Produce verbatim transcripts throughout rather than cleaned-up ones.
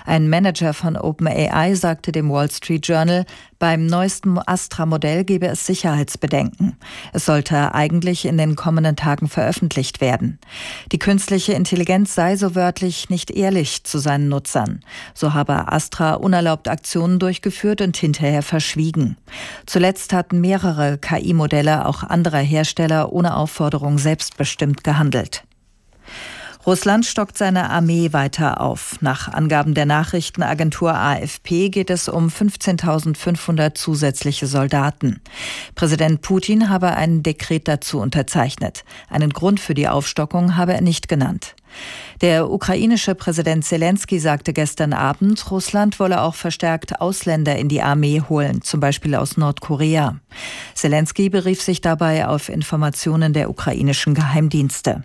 Ein Manager von OpenAI sagte dem Wall Street Journal, beim neuesten Astra-Modell gebe es Sicherheitsbedenken. Es sollte eigentlich in den kommenden Tagen veröffentlicht werden. Die künstliche Intelligenz sei so wörtlich nicht ehrlich zu seinen Nutzern. So habe Astra unerlaubt Aktionen durchgeführt und hinterher verschwiegen. Zuletzt hatten mehrere K I-Modelle auch anderer Hersteller ohne Aufforderung selbstbestimmt gehandelt. Russland stockt seine Armee weiter auf. Nach Angaben der Nachrichtenagentur A F P geht es um fünfzehntausendfünfhundert zusätzliche Soldaten. Präsident Putin habe ein Dekret dazu unterzeichnet. Einen Grund für die Aufstockung habe er nicht genannt. Der ukrainische Präsident Selenskyj sagte gestern Abend, Russland wolle auch verstärkt Ausländer in die Armee holen, zum Beispiel aus Nordkorea. Selenskyj berief sich dabei auf Informationen der ukrainischen Geheimdienste.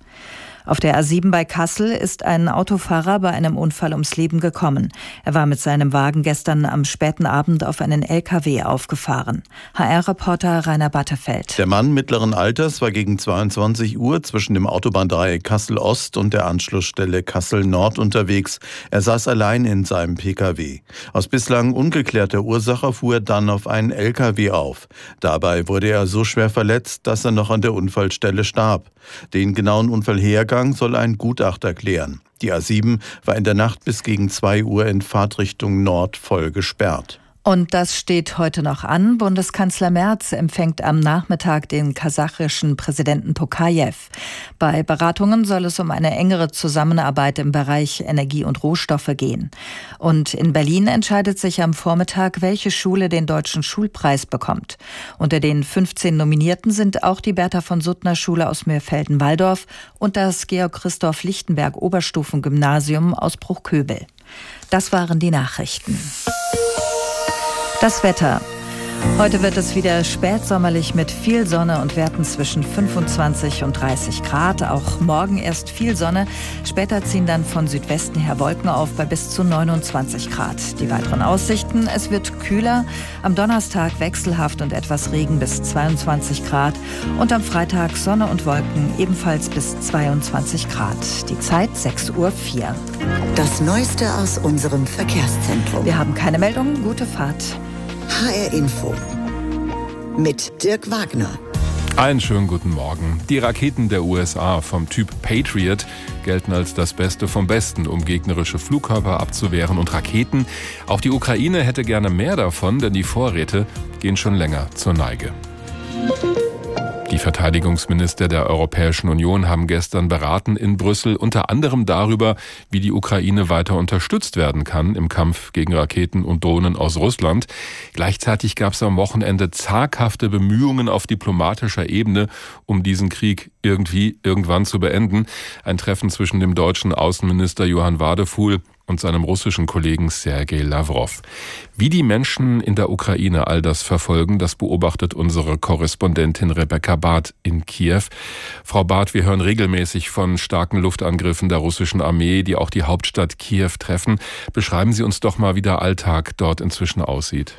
Auf der A sieben bei Kassel ist ein Autofahrer bei einem Unfall ums Leben gekommen. Er war mit seinem Wagen gestern am späten Abend auf einen L K W aufgefahren. H R-Reporter Rainer Battefeld. Der Mann mittleren Alters war gegen zweiundzwanzig Uhr zwischen dem Autobahndreieck Kassel-Ost und der Anschlussstelle Kassel-Nord unterwegs. Er saß allein in seinem P K W. Aus bislang ungeklärter Ursache fuhr er dann auf einen L K W auf. Dabei wurde er so schwer verletzt, dass er noch an der Unfallstelle starb. Den genauen Unfallhergang soll ein Gutachter klären. Die A sieben war in der Nacht bis gegen zwei Uhr in Fahrtrichtung Nord voll gesperrt. Und das steht heute noch an. Bundeskanzler Merz empfängt am Nachmittag den kasachischen Präsidenten Tokajew. Bei Beratungen soll es um eine engere Zusammenarbeit im Bereich Energie und Rohstoffe gehen. Und in Berlin entscheidet sich am Vormittag, welche Schule den Deutschen Schulpreis bekommt. Unter den fünfzehn Nominierten sind auch die Bertha von Suttner Schule aus Mörfelden-Walldorf und das Georg-Christoph-Lichtenberg Oberstufengymnasium aus Bruchköbel. Das waren die Nachrichten. Das Wetter. Heute wird es wieder spätsommerlich mit viel Sonne und Werten zwischen fünfundzwanzig und dreißig Grad. Auch morgen erst viel Sonne. Später ziehen dann von Südwesten her Wolken auf bei bis zu neunundzwanzig Grad. Die weiteren Aussichten: Es wird kühler. Am Donnerstag wechselhaft und etwas Regen bis zweiundzwanzig Grad. Und am Freitag Sonne und Wolken ebenfalls bis zweiundzwanzig Grad. Die Zeit sechs Uhr vier. Das Neueste aus unserem Verkehrszentrum. Wir haben keine Meldungen. Gute Fahrt. H R Info mit Dirk Wagner. Einen schönen guten Morgen. Die Raketen der U S A vom Typ Patriot gelten als das Beste vom Besten, um gegnerische Flugkörper abzuwehren und Raketen. Auch die Ukraine hätte gerne mehr davon, denn die Vorräte gehen schon länger zur Neige. Die Verteidigungsminister der Europäischen Union haben gestern beraten in Brüssel, unter anderem darüber, wie die Ukraine weiter unterstützt werden kann im Kampf gegen Raketen und Drohnen aus Russland. Gleichzeitig gab es am Wochenende zaghafte Bemühungen auf diplomatischer Ebene, um diesen Krieg irgendwie irgendwann zu beenden. Ein Treffen zwischen dem deutschen Außenminister Johann Wadefuhl und seinem russischen Kollegen Sergei Lavrov. Wie die Menschen in der Ukraine all das verfolgen, das beobachtet unsere Korrespondentin Rebecca Barth in Kiew. Frau Barth, wir hören regelmäßig von starken Luftangriffen der russischen Armee, die auch die Hauptstadt Kiew treffen. Beschreiben Sie uns doch mal, wie der Alltag dort inzwischen aussieht.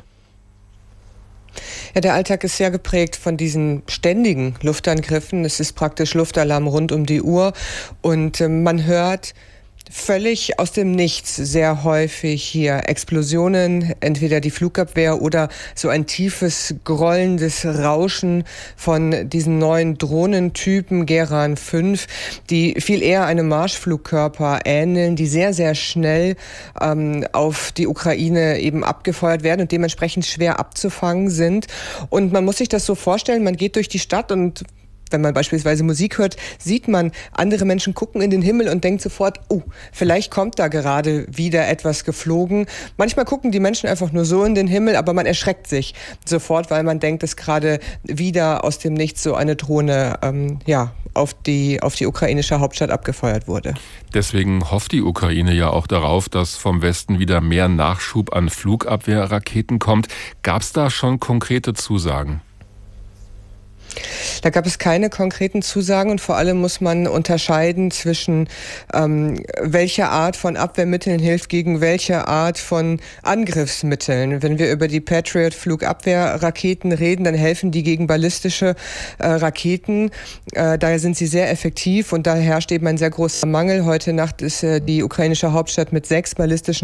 Ja, der Alltag ist sehr geprägt von diesen ständigen Luftangriffen. Es ist praktisch Luftalarm rund um die Uhr und äh, man hört völlig aus dem Nichts sehr häufig hier Explosionen, entweder die Flugabwehr oder so ein tiefes, grollendes Rauschen von diesen neuen Drohnentypen Geran fünf, die viel eher einem Marschflugkörper ähneln, die sehr, sehr schnell ähm, auf die Ukraine eben abgefeuert werden und dementsprechend schwer abzufangen sind. Und man muss sich das so vorstellen, man geht durch die Stadt und wenn man beispielsweise Musik hört, sieht man, andere Menschen gucken in den Himmel und denkt sofort, oh, vielleicht kommt da gerade wieder etwas geflogen. Manchmal gucken die Menschen einfach nur so in den Himmel, aber man erschreckt sich sofort, weil man denkt, dass gerade wieder aus dem Nichts so eine Drohne ähm, ja, auf die, auf die ukrainische Hauptstadt abgefeuert wurde. Deswegen hofft die Ukraine ja auch darauf, dass vom Westen wieder mehr Nachschub an Flugabwehrraketen kommt. Gab es da schon konkrete Zusagen? Da gab es keine konkreten Zusagen und vor allem muss man unterscheiden zwischen ähm, welcher Art von Abwehrmitteln hilft gegen welche Art von Angriffsmitteln. Wenn wir über die Patriot-Flugabwehrraketen reden, dann helfen die gegen ballistische äh, Raketen. Äh, daher sind sie sehr effektiv und da herrscht eben ein sehr großer Mangel. Heute Nacht ist äh, die ukrainische Hauptstadt mit sechs ballistischen